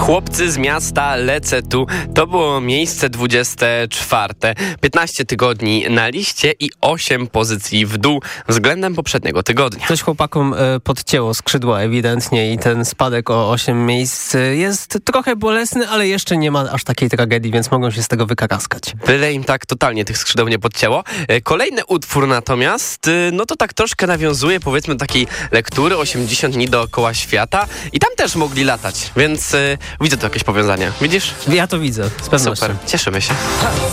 Chłopcy z miasta, lecę tu. To było miejsce 24. 15 tygodni na liście i 8 pozycji w dół względem poprzedniego tygodnia. Coś chłopakom podcięło skrzydła ewidentnie i ten spadek o 8 miejsc jest trochę bolesny, ale jeszcze nie ma aż takiej tragedii, więc mogą się z tego wykaraskać. Byle im tak totalnie tych skrzydeł nie podcięło. Kolejny utwór natomiast, no to tak troszkę nawiązuje, powiedzmy, takiej lektury 80 dni dookoła świata i tam też mogli latać, więc widzę tu jakieś powiązania. Widzisz? Ja to widzę, z pewnością. Super, cieszymy się.